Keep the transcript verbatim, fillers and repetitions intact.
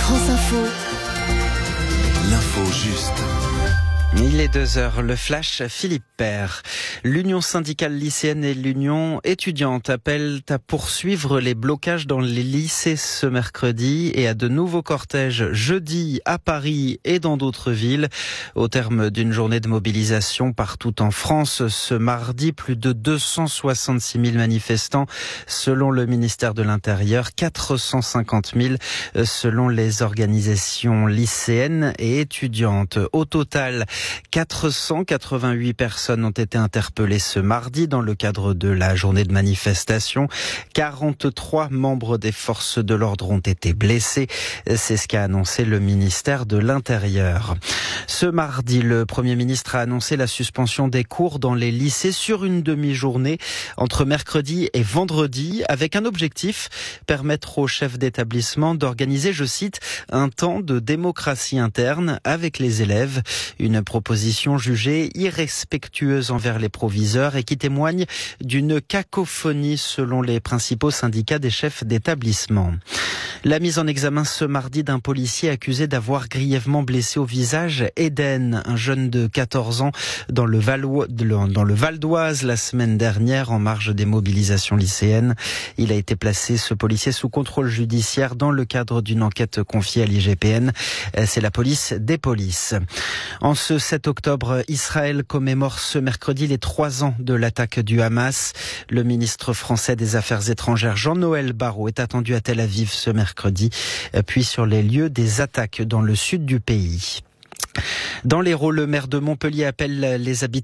France Info. L'info juste. Il est deux heures, le flash, Philippe Père. L'Union syndicale lycéenne et l'Union étudiante appellent à poursuivre les blocages dans les lycées ce mercredi et à de nouveaux cortèges jeudi à Paris et dans d'autres villes. Au terme d'une journée de mobilisation partout en France, ce mardi, plus de deux cent soixante-six mille manifestants selon le ministère de l'Intérieur, quatre cent cinquante mille selon les organisations lycéennes et étudiantes. Au total, quatre cent quatre-vingt-huit personnes ont été interpellées ce mardi dans le cadre de la journée de manifestation. quarante-trois membres des forces de l'ordre ont été blessés. C'est ce qu'a annoncé le ministère de l'Intérieur. Ce mardi, le Premier ministre a annoncé la suspension des cours dans les lycées sur une demi-journée entre mercredi et vendredi avec un objectif, permettre aux chefs d'établissement d'organiser, je cite, un temps de démocratie interne avec les élèves. Une proposition jugée irrespectueuse envers les proviseurs et qui témoigne d'une cacophonie selon les principaux syndicats des chefs d'établissement. La mise en examen ce mardi d'un policier accusé d'avoir grièvement blessé au visage Eden, un jeune de quatorze ans dans le Val, dans le Val d'Oise la semaine dernière en marge des mobilisations lycéennes. Il a été placé, ce policier, sous contrôle judiciaire dans le cadre d'une enquête confiée à l'I G P N. C'est la police des polices. En ce sept octobre, Israël commémore ce mercredi les trois ans de l'attaque du Hamas. Le ministre français des Affaires étrangères Jean-Noël Barrot est attendu à Tel Aviv ce mercredi, puis sur les lieux des attaques dans le sud du pays. Dans l'Hérault, le maire de Montpellier appelle les habitants